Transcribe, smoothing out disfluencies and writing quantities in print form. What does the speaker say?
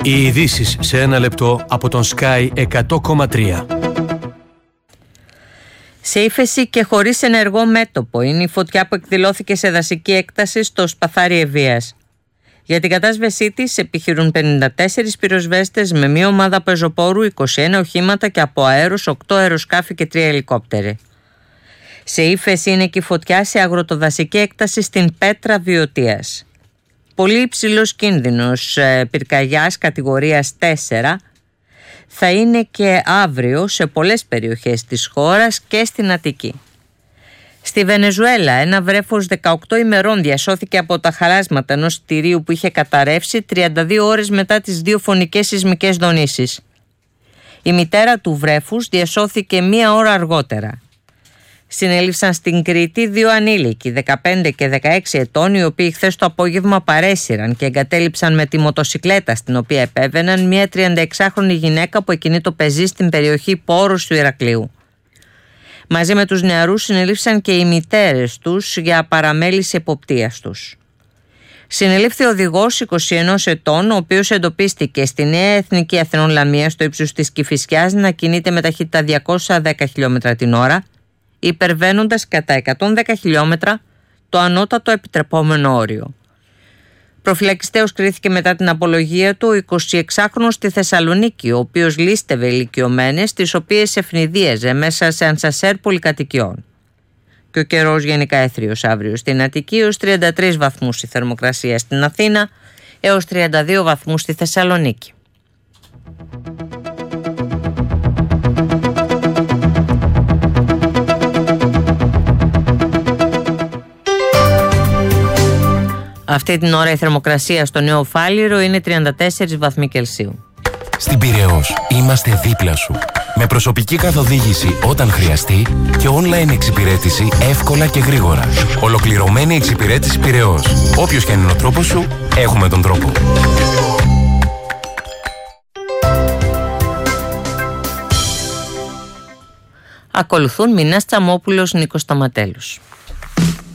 Οι ειδήσεις σε ένα λεπτό από τον Sky 100,3. Σε ύφεση και χωρίς ενεργό μέτωπο είναι η φωτιά που εκδηλώθηκε σε δασική έκταση στο Σπαθάρι Ευβοίας. Για την κατάσβεσή της επιχειρούν 54 πυροσβέστες με μία ομάδα πεζοπόρου, 21 οχήματα και από αέρος 8 αεροσκάφη και 3 ελικόπτεροι. Σε ύφεση είναι και η φωτιά σε αγροτοδασική έκταση στην Πέτρα Βιωτίας. Πολύ υψηλός κίνδυνος πυρκαγιάς κατηγορίας 4 θα είναι και αύριο σε πολλές περιοχές της χώρας και στην Αττική. Στη Βενεζουέλα ένα βρέφος 18 ημερών διασώθηκε από τα χαλάσματα ενός κτηρίου που είχε καταρρεύσει 32 ώρες μετά τις 2 φωνικές σεισμικές δονήσεις. Η μητέρα του βρέφους διασώθηκε 1 ώρα αργότερα. Συνέληφθαν στην Κρήτη 2 ανήλικοι, 15 και 16 ετών, οι οποίοι χθες το απόγευμα παρέσυραν και εγκατέλειψαν με τη μοτοσικλέτα στην οποία επέβαιναν μια 36χρονη γυναίκα που εκκινεί το πεζί στην περιοχή Πόρος του Ηρακλείου. Μαζί με τους νεαρούς συνελήφθησαν και οι μητέρες τους για παραμέληση εποπτείας τους. Συνελήφθη ο οδηγός 21 ετών, ο οποίος εντοπίστηκε στη Νέα Εθνική Αθηνών Λαμία στο ύψος της Κηφισιάς να κινείται με ταχύτητα 210 χιλιόμετρα την ώρα, υπερβαίνοντας κατά 110 χιλιόμετρα το ανώτατο επιτρεπόμενο όριο. Προφυλακιστέως κρίθηκε μετά την απολογία του ο 26χρονος στη Θεσσαλονίκη, ο οποίος λίστευε ηλικιωμένες, τις οποίες ευνηδίαζε μέσα σε ανσασέρ πολυκατοικιών. Και ο καιρός γενικά έθριος αύριο στην Αττική, έως 33 βαθμούς η θερμοκρασία στην Αθήνα, έως 32 βαθμούς στη Θεσσαλονίκη. Αυτή την ώρα η θερμοκρασία στο Νέο Φάληρο είναι 34 βαθμοί Κελσίου. Στην Πειραιώς είμαστε δίπλα σου. Με προσωπική καθοδήγηση όταν χρειαστεί και online εξυπηρέτηση εύκολα και γρήγορα. Ολοκληρωμένη εξυπηρέτηση Πειραιώς. Όποιος και αν είναι ο τρόπος σου, έχουμε τον τρόπο. Ακολουθούν Μινάς Τσαμόπουλος, Νίκος Σταματέλους.